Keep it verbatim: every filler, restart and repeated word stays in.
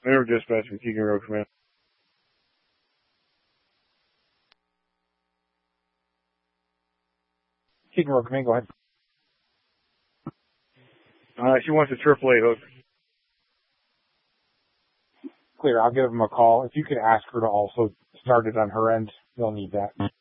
Air dispatch from Keegan Road Command. Keegan Road Command, go ahead. Uh, she wants a triple A hook. Clear, I'll give him a call. If you could ask her to also start it on her end, you'll need that.